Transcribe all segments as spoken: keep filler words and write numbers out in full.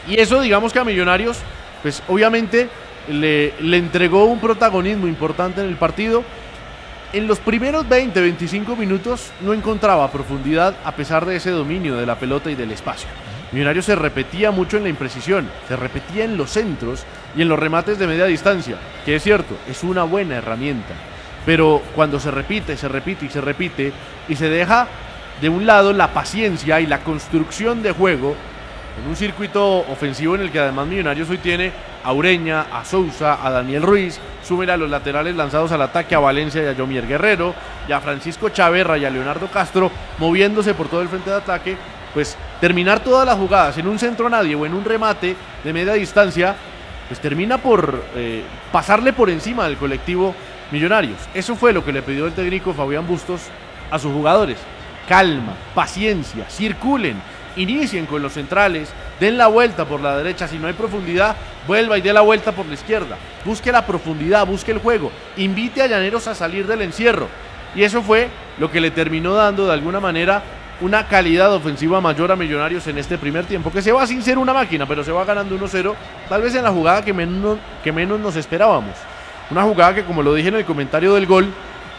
Y eso, digamos que a Millonarios, pues obviamente le, le entregó un protagonismo importante en el partido. En los primeros veinte, veinticinco minutos no encontraba profundidad a pesar de ese dominio de la pelota y del espacio. Millonarios se repetía mucho en la imprecisión, se repetía en los centros y en los remates de media distancia, que es cierto, es una buena herramienta. Pero cuando se repite, se repite y se repite y se deja de un lado la paciencia y la construcción de juego en un circuito ofensivo en el que además Millonarios hoy tiene a Ureña, a Sousa, a Daniel Ruiz, súmele a los laterales lanzados al ataque, a Valencia y a Yomier Guerrero, y a Francisco Chaverra y a Leonardo Castro moviéndose por todo el frente de ataque, pues terminar todas las jugadas en un centro a nadie o en un remate de media distancia, pues termina por eh, pasarle por encima del colectivo Millonarios. Eso fue lo que le pidió el técnico Fabián Bustos a sus jugadores: calma, paciencia, circulen, inicien con los centrales, den la vuelta por la derecha, si no hay profundidad, vuelva y dé la vuelta por la izquierda, busque la profundidad, busque el juego, invite a Llaneros a salir del encierro, y eso fue lo que le terminó dando de alguna manera una calidad ofensiva mayor a Millonarios en este primer tiempo, que se va sin ser una máquina, pero se va ganando uno cero, tal vez en la jugada que menos, que menos nos esperábamos, una jugada que, como lo dije en el comentario del gol,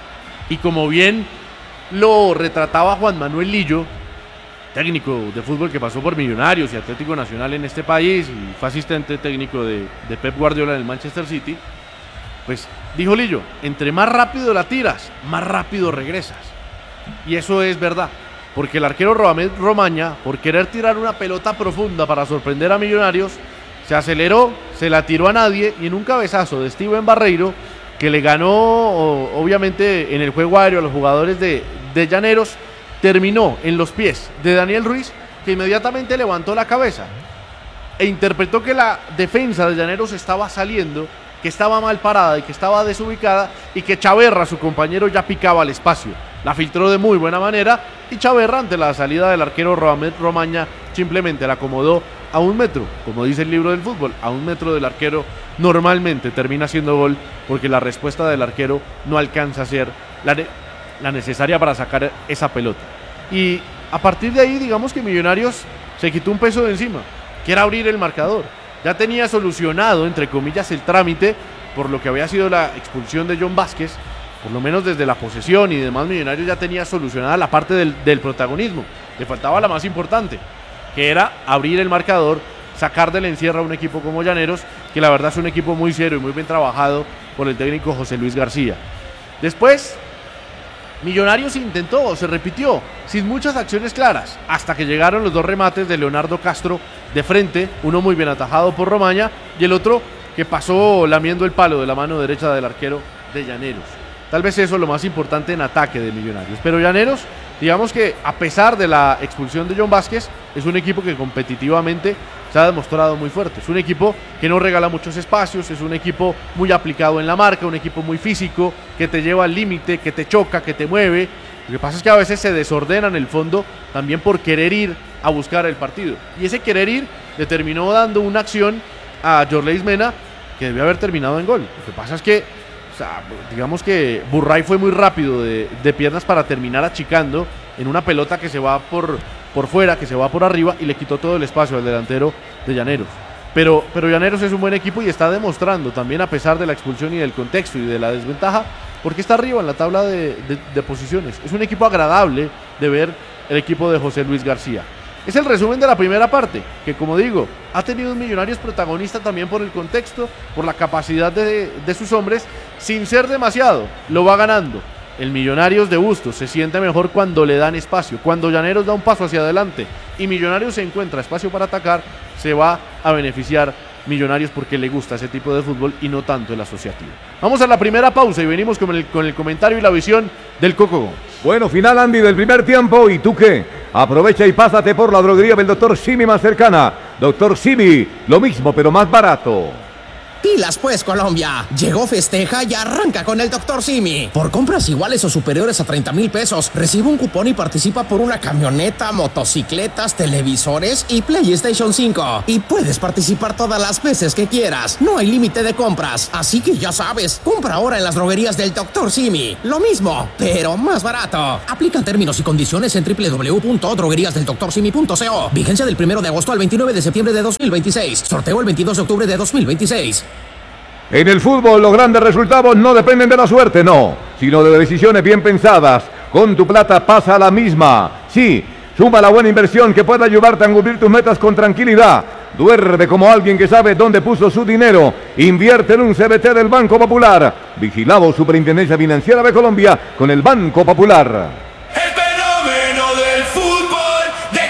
y como bien lo retrataba Juan Manuel Lillo, técnico de fútbol que pasó por Millonarios y Atlético Nacional en este país y fue asistente técnico de, de Pep Guardiola en el Manchester City, pues dijo Lillo, entre más rápido la tiras, más rápido regresas. Y eso es verdad, porque el arquero Roamed Romaña, por querer tirar una pelota profunda para sorprender a Millonarios, se aceleró, se la tiró a nadie y en un cabezazo de Steven Barreiro, que le ganó obviamente en el juego aéreo a los jugadores de, de Llaneros, terminó en los pies de Daniel Ruiz, que inmediatamente levantó la cabeza e interpretó que la defensa de Llaneros estaba saliendo, que estaba mal parada y que estaba desubicada y que Chaverra, su compañero, ya picaba el espacio. La filtró de muy buena manera y Chaverra, ante la salida del arquero Roamed Romaña, simplemente la acomodó a un metro, como dice el libro del fútbol, a un metro del arquero. Normalmente termina siendo gol porque la respuesta del arquero no alcanza a ser la de la necesaria para sacar esa pelota. Y a partir de ahí, digamos que Millonarios se quitó un peso de encima, que era abrir el marcador. Ya tenía solucionado, entre comillas, el trámite por lo que había sido la expulsión de John Vázquez, por lo menos desde la posesión y demás. Millonarios ya tenía solucionada la parte del, del protagonismo. Le faltaba la más importante, que era abrir el marcador, sacar del encierro a un equipo como Llaneros, que la verdad es un equipo muy serio y muy bien trabajado por el técnico José Luis García. Después Millonarios intentó, se repitió, sin muchas acciones claras, hasta que llegaron los dos remates de Leonardo Castro de frente, uno muy bien atajado por Romaña y el otro que pasó lamiendo el palo de la mano derecha del arquero de Llaneros. Tal vez eso es lo más importante en ataque de Millonarios, pero Llaneros, digamos que a pesar de la expulsión de John Vázquez, es un equipo que competitivamente se ha demostrado muy fuerte. Es un equipo que no regala muchos espacios, es un equipo muy aplicado en la marca, un equipo muy físico, que te lleva al límite, que te choca, que te mueve. Lo que pasa es que a veces se desordena en el fondo también por querer ir a buscar el partido. Y ese querer ir le terminó dando una acción a Yorleis Mena que debió haber terminado en gol. Lo que pasa es que, o sea, digamos que Burray fue muy rápido de, de piernas para terminar achicando en una pelota que se va por, por fuera, que se va por arriba y le quitó todo el espacio al delantero de Llaneros. Pero, pero Llaneros es un buen equipo y está demostrando también, a pesar de la expulsión y del contexto y de la desventaja, porque está arriba en la tabla de, de, de posiciones. Es un equipo agradable de ver, el equipo de José Luis García. Es el resumen de la primera parte, que como digo, ha tenido un Millonarios protagonista también por el contexto, por la capacidad de, de sus hombres, sin ser demasiado, lo va ganando. El Millonarios de Bustos se siente mejor cuando le dan espacio, cuando Llaneros da un paso hacia adelante y Millonarios se encuentra espacio para atacar, se va a beneficiar Millonarios porque le gusta ese tipo de fútbol y no tanto el asociativo. Vamos a la primera pausa y venimos con el, con el comentario y la visión del Coco Gómez. Bueno, final, Andy, del primer tiempo. ¿Y tú qué? Aprovecha y pásate por la droguería del doctor Simi más cercana. doctor Simi, lo mismo pero más barato. Pilas pues, Colombia. Llegó Festeja y arranca con el doctor Simi. Por compras iguales o superiores a treinta mil pesos, recibe un cupón y participa por una camioneta, motocicletas, televisores y PlayStation cinco. Y puedes participar todas las veces que quieras. No hay límite de compras. Así que ya sabes, compra ahora en las droguerías del doctor Simi. Lo mismo, pero más barato. Aplican términos y condiciones en doble u doble u doble u punto droguerías del doctor simi punto co. Vigencia del primero de agosto al veintinueve de septiembre de dos mil veintiséis. Sorteo el veintidós de octubre de dos mil veintiséis. En el fútbol los grandes resultados no dependen de la suerte, no, sino de decisiones bien pensadas. Con tu plata pasa la misma. Sí, suma la buena inversión que puede ayudarte a cumplir tus metas con tranquilidad. Duerme como alguien que sabe dónde puso su dinero. Invierte en un C B T del Banco Popular. Vigilado Superintendencia Financiera de Colombia con el Banco Popular. El fenómeno del fútbol de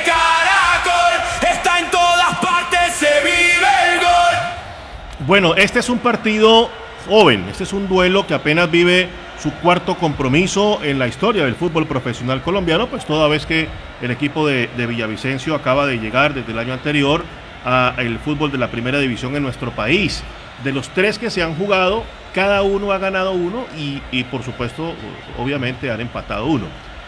Caracol está en todas partes, se vive el gol. Bueno, este es un partido joven, este es un duelo que apenas vive su cuarto compromiso en la historia del fútbol profesional colombiano, pues toda vez que el equipo de, de Villavicencio acaba de llegar desde el año anterior al fútbol de la primera división en nuestro país. De los tres que se han jugado, cada uno ha ganado uno y, y por supuesto, obviamente han empatado uno.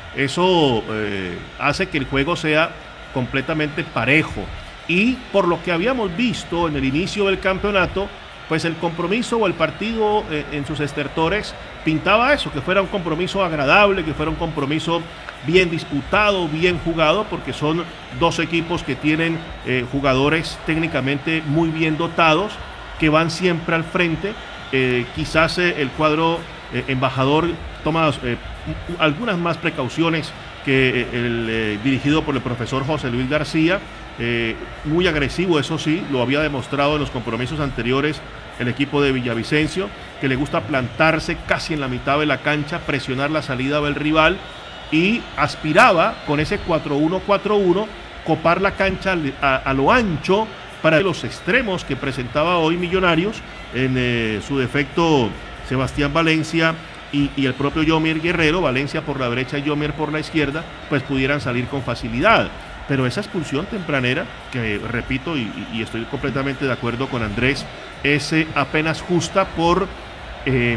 Eso eh, hace que el juego sea completamente parejo y por lo que habíamos visto en el inicio del campeonato, pues el compromiso o el partido eh, en sus estertores pintaba eso, que fuera un compromiso agradable, que fuera un compromiso bien disputado, bien jugado, porque son dos equipos que tienen eh, jugadores técnicamente muy bien dotados, que van siempre al frente. Eh, quizás eh, el cuadro eh, embajador toma eh, algunas más precauciones que el eh, dirigido por el profesor José Luis García, eh, muy agresivo, eso sí, lo había demostrado en los compromisos anteriores el equipo de Villavicencio, que le gusta plantarse casi en la mitad de la cancha, presionar la salida del rival y aspiraba con ese cuatro uno cuatro uno copar la cancha a, a lo ancho para los extremos que presentaba hoy Millonarios, en eh, su defecto Sebastián Valencia y, y el propio Yomier Guerrero, Valencia por la derecha y Yomier por la izquierda, pues pudieran salir con facilidad. Pero esa expulsión tempranera, que repito y, y estoy completamente de acuerdo con Andrés, es eh, apenas justa por eh,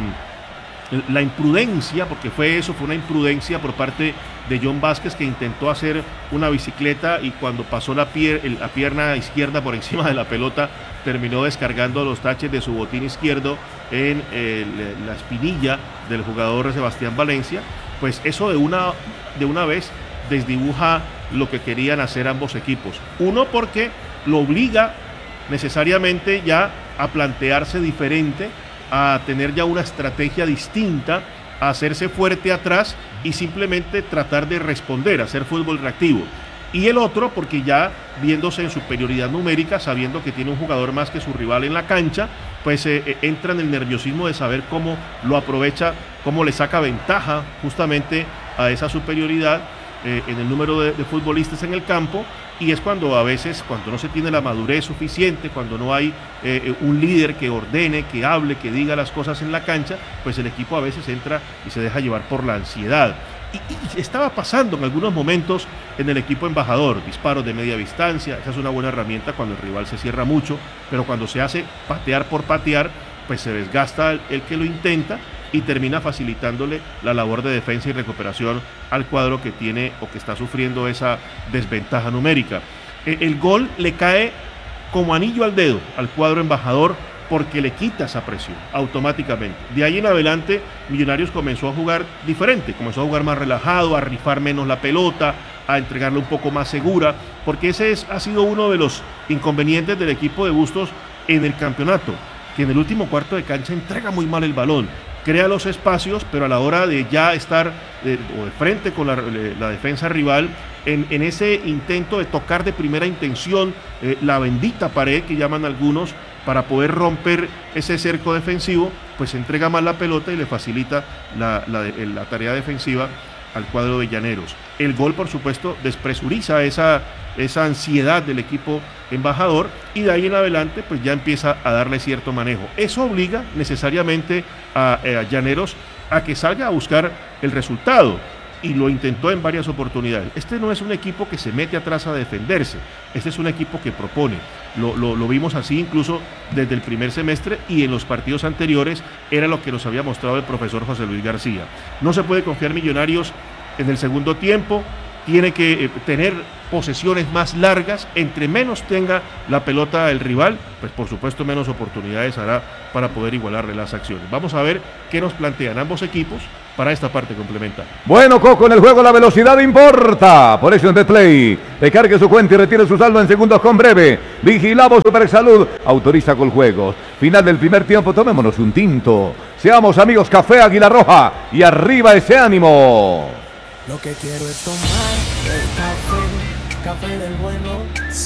la imprudencia, porque fue eso, fue una imprudencia por parte de John Vázquez, que intentó hacer una bicicleta y cuando pasó la, pier la pierna izquierda por encima de la pelota, terminó descargando los taches de su botín izquierdo en eh, la espinilla del jugador Sebastián Valencia. Pues eso de una, de una vez desdibuja lo que querían hacer ambos equipos. Uno, porque lo obliga necesariamente ya a plantearse diferente, a tener ya una estrategia distinta, a hacerse fuerte atrás y simplemente tratar de responder, hacer fútbol reactivo. Y el otro, porque ya viéndose en superioridad numérica, sabiendo que tiene un jugador más que su rival en la cancha, pues eh, entra en el nerviosismo de saber cómo lo aprovecha, cómo le saca ventaja justamente a esa superioridad eh, en el número de, de futbolistas en el campo. Y es cuando a veces, cuando no se tiene la madurez suficiente, cuando no hay eh, un líder que ordene, que hable, que diga las cosas en la cancha, pues el equipo a veces entra y se deja llevar por la ansiedad. Y, y estaba pasando en algunos momentos en el equipo embajador, disparos de media distancia, esa es una buena herramienta cuando el rival se cierra mucho, pero cuando se hace patear por patear, pues se desgasta el, el que lo intenta y termina facilitándole la labor de defensa y recuperación al cuadro que tiene o que está sufriendo esa desventaja numérica. El gol le cae como anillo al dedo al cuadro embajador porque le quita esa presión automáticamente. De ahí en adelante Millonarios comenzó a jugar diferente, comenzó a jugar más relajado, a rifar menos la pelota, a entregarla un poco más segura, porque ese es, ha sido uno de los inconvenientes del equipo de Bustos en el campeonato, que en el último cuarto de cancha entrega muy mal el balón, crea los espacios, pero a la hora de ya estar de, o de frente con la, la defensa rival, en, en ese intento de tocar de primera intención eh, la bendita pared que llaman algunos, para poder romper ese cerco defensivo, pues entrega mal la pelota y le facilita la, la, la tarea defensiva al cuadro de Llaneros. El gol, por supuesto, despresuriza esa, esa ansiedad del equipo embajador y de ahí en adelante pues ya empieza a darle cierto manejo. Eso obliga necesariamente a, a Llaneros a que salga a buscar el resultado y lo intentó en varias oportunidades. Este no es un equipo que se mete atrás a defenderse, este es un equipo que propone. lo, lo, lo vimos así incluso desde el primer semestre, y en los partidos anteriores era lo que nos había mostrado el profesor José Luis García. No se puede confiar Millonarios en el segundo tiempo, tiene que eh, tener posesiones más largas. Entre menos tenga la pelota el rival, pues por supuesto menos oportunidades hará para poder igualarle las acciones. Vamos a ver qué nos plantean ambos equipos para esta parte complementaria. Bueno, Coco, en el juego la velocidad importa. Por eso en Betplay, recargue su cuenta y retire su saldo en segundos con Breve. Vigilamos Supersalud, autoriza con juegos. Final del primer tiempo, tomémonos un tinto. Seamos amigos, Café Águila Roja, y arriba ese ánimo. Lo que quiero es tomar el café, café del bueno.